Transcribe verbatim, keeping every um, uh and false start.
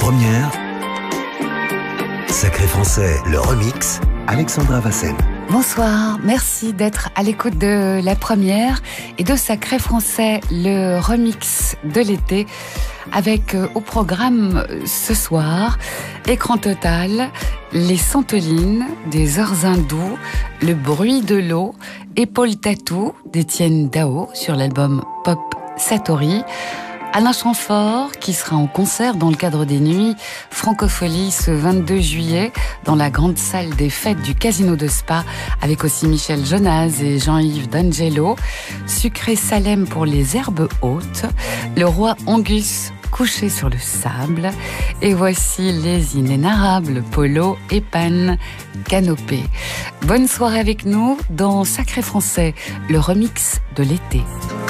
première, Sacré Français, le remix, Alexandra Vassen. Bonsoir, merci d'être à l'écoute de la première et de Sacré Français, le remix de l'été, avec euh, au programme euh, ce soir, écran total, les Santelines des Heures hindous, le bruit de l'eau, Épaule Tatou d'Étienne Dao sur l'album Pop Satori, Alain Chamfort qui sera en concert dans le cadre des Nuits Francophonie ce vingt-deux juillet dans la grande salle des fêtes du Casino de Spa avec aussi Michel Jonas et Jean-Yves D'Angelo, Sucré Salem pour les herbes hautes, le roi Angus couché sur le sable et voici les inénarrables Polo et Pan Canopée. Bonne soirée avec nous dans Sacré Français, le remix de l'été.